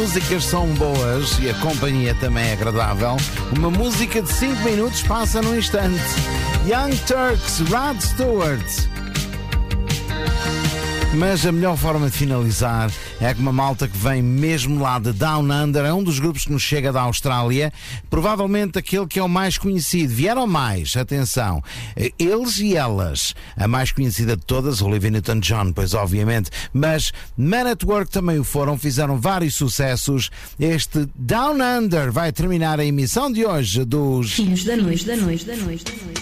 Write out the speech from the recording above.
Músicas são boas e a companhia também é agradável. Uma música de 5 minutos passa num instante. Young Turks, Rod Stewart. Mas a melhor forma de finalizar é com uma malta que vem mesmo lá de Down Under, é um dos grupos que nos chega da Austrália, provavelmente aquele que é o mais conhecido. Vieram mais, atenção, eles e elas. A mais conhecida de todas, Olivia Newton-John, pois obviamente, mas Man at Work também o foram, fizeram vários sucessos. Este Down Under vai terminar a emissão de hoje dos Filhos da Noite.